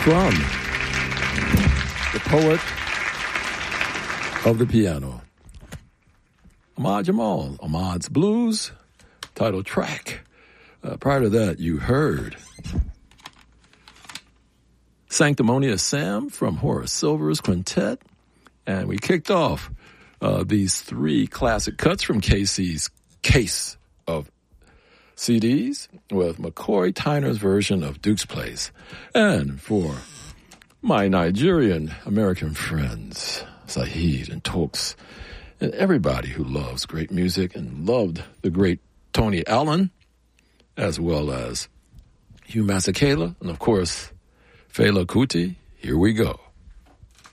from the poet of the piano, Ahmad Jamal, Ahmad's Blues, title track. Prior to that, you heard Sanctimonious Sam from Horace Silver's Quintet. And we kicked off these three classic cuts from KC's case of CDs with McCoy Tyner's version of Duke's Place. And for my Nigerian American friends, Saheed and Tokes, and everybody who loves great music and loved the great Tony Allen, as well as Hugh Masekela, and of course, Fela Kuti, here we go.